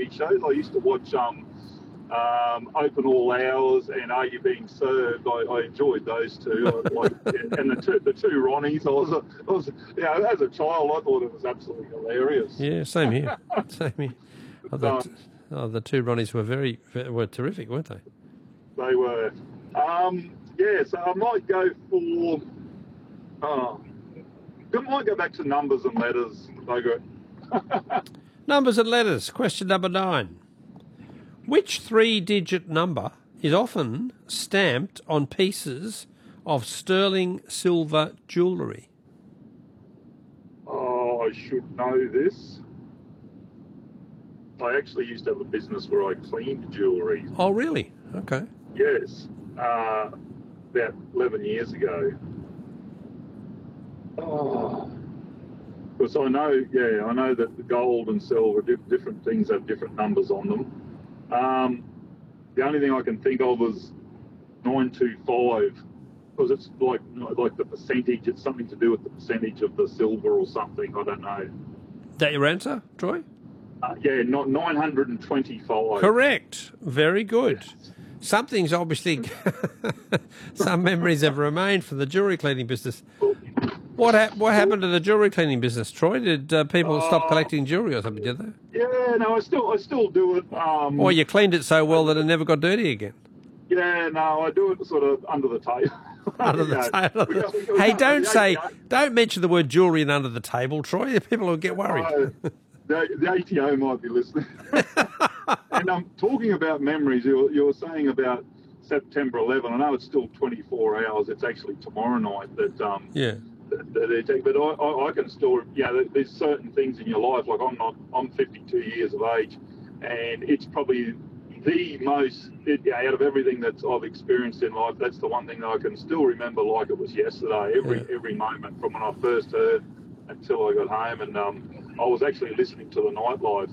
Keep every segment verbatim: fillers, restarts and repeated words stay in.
variety shows. I used to watch um, um, Open All Hours and Are You Being Served. I, I enjoyed those two. I, like, and the two, the two Ronnies. I was, I was, you know, as a child, I thought it was absolutely hilarious. Yeah, same here. Same here. Oh, the, Um, oh, the two Ronnies were very were terrific, weren't they? They were. Um, yeah, so I might go for. Oh, I might go back to numbers and letters. Margaret. Numbers and letters. Question number nine. Which three-digit number is often stamped on pieces of sterling silver jewellery? Oh, I should know this. I actually used to have a business where I cleaned jewellery. Oh, really? Okay. Yes, uh, about eleven years ago. Oh, because I know, yeah, I know that the gold and silver, different things have different numbers on them. Um, the only thing I can think of is nine two five, because it's like like the percentage. It's something to do with the percentage of the silver or something. I don't know. Is that your answer, Troy? Uh, yeah, not nine hundred and twenty-five. Correct. Very good. Yes. Something's obviously some memories have remained from the jewellery cleaning business. What ha- what happened to the jewellery cleaning business, Troy? Did uh, people uh, stop collecting jewellery or something? Did they? Yeah, no, I still I still do it. Um, Or you cleaned it so well that it never got dirty again? Yeah, no, I do it sort of under the table. Under the Yeah. table. We got- we got- Hey, we don't got- say, yeah. don't mention the word jewellery and under the table, Troy. People will get worried. Uh, the, the A T O might be listening. And I'm um, talking about memories. You were, you were saying about September eleventh. I know it's still twenty-four hours. It's actually tomorrow night that um, Yeah. that, that they take. But I, I, I can still, you know, there's certain things in your life. Like I'm not, I'm fifty-two years of age, and it's probably the most, it, yeah, out of everything that I've experienced in life, that's the one thing that I can still remember like it was yesterday. Every Yeah. every moment from when I first heard until I got home, and um, I was actually listening to the nightlife,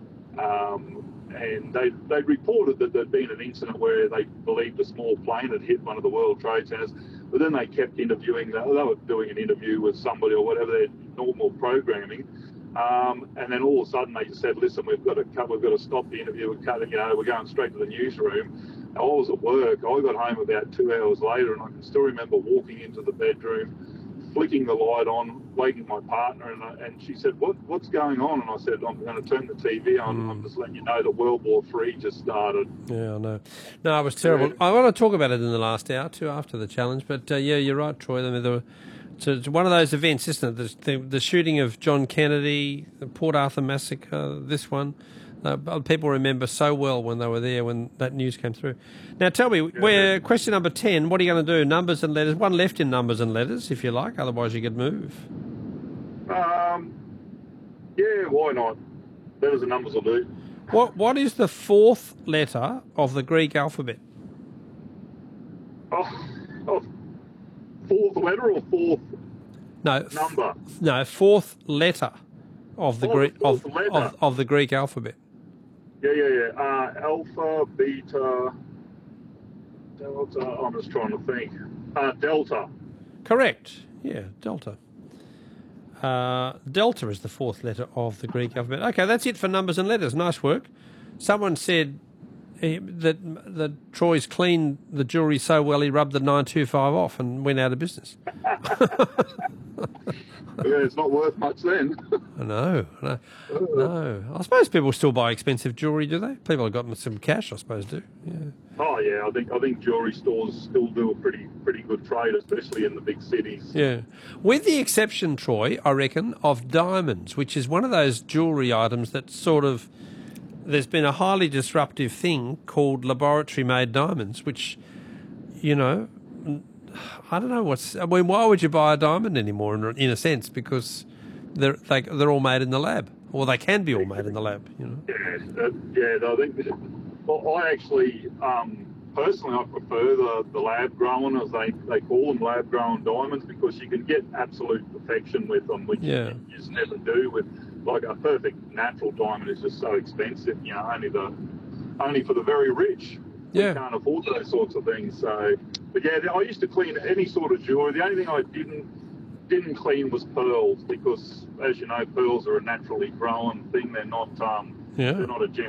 um, and they they reported that there'd been an incident where they believed a small plane had hit one of the World Trade Centers, but then they kept interviewing. They were doing an interview with somebody or whatever their normal programming. Um, and then all of a sudden they just said, "Listen, we've got to cut. We've got to stop the interview. We're cutting. You know, we're going straight to the newsroom." I was at work. I got home about two hours later, and I can still remember walking into the bedroom, flicking the light on, waking my partner, and, I, and she said, "What? What's going on?" And I said, "I'm going to turn the T V on. Mm. I'm just letting you know that World War Three just started." Yeah, I know. No, it was terrible. Yeah. I want to talk about it in the last hour too, after the challenge. But uh, yeah, you're right, Troy. I mean, there were, it's, it's one of those events, isn't it? The, the, the shooting of John Kennedy, the Port Arthur massacre, this one. Uh, people remember so well when they were there when that news came through. Now, tell me, Yeah. where question number ten. What are you going to do? Numbers and letters. One left in numbers and letters, if you like. Otherwise, you could move. Um, yeah, why not? Letters and numbers will do. What What is the fourth letter of the Greek alphabet? Oh, oh, fourth letter or fourth No, number? no, fourth letter of the Oh, Greek the of, fourth letter. of of the Greek alphabet. Yeah, yeah, yeah. Uh, alpha, beta, delta. I'm just trying to think. Uh, delta. Correct. Yeah, delta. Uh, delta is the fourth letter of the Greek alphabet. Okay, that's it for numbers and letters. Nice work. Someone said eh, that that Troy's cleaned the jewellery so well he rubbed the nine two five off and went out of business. Yeah, it's not worth much then. I know. I know. No. I suppose people still buy expensive jewellery, do they? People have got some cash, I suppose, do. Yeah. Oh yeah, I think I think jewellery stores still do a pretty pretty good trade, especially in the big cities. Yeah. With the exception, Troy, I reckon, of diamonds, which is one of those jewellery items that sort of, there's been a highly disruptive thing called laboratory-made diamonds, which, you know, I don't know what's, I mean, why would you buy a diamond anymore in, in a sense? Because they're, they, they're all made in the lab, or they can be all made in the lab, you know. Yeah, uh, yeah. I think. Well, I actually, um, personally, I prefer the, the lab grown, as they, they call them, lab grown diamonds, because you can get absolute perfection with them, which Yeah. you, you just never do with, like, a perfect natural diamond is just so expensive. You know, only the only for the very rich. Yeah. We can't afford those sorts of things. So, but yeah, I used to clean any sort of jewelry. The only thing I didn't didn't clean was pearls, because, as you know, pearls are a naturally grown thing. They're not um, Yeah. they're not a gem.